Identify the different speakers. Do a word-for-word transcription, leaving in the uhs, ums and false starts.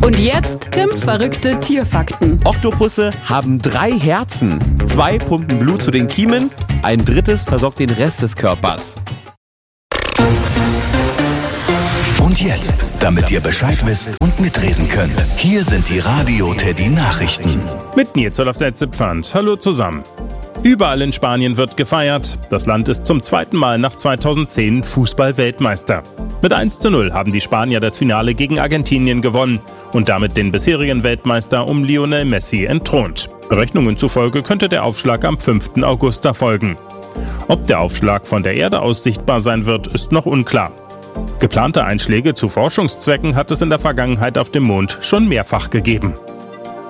Speaker 1: Und jetzt Tims verrückte Tierfakten.
Speaker 2: Oktopusse haben drei Herzen. Zwei pumpen Blut zu den Kiemen, ein drittes versorgt den Rest des Körpers.
Speaker 3: Und jetzt, damit ihr Bescheid wisst und mitreden könnt, hier sind die Radio Teddy Nachrichten.
Speaker 4: Mit Nils Olaf Setzepfand. Hallo zusammen. Überall in Spanien wird gefeiert. Das Land ist zum zweiten Mal nach zweitausendzehn Fußball-Weltmeister. Mit eins zu null haben die Spanier das Finale gegen Argentinien gewonnen und damit den bisherigen Weltmeister um Lionel Messi entthront. Berechnungen zufolge könnte der Aufschlag am fünften August erfolgen. Ob der Aufschlag von der Erde aus sichtbar sein wird, ist noch unklar. Geplante Einschläge zu Forschungszwecken hat es in der Vergangenheit auf dem Mond schon mehrfach gegeben.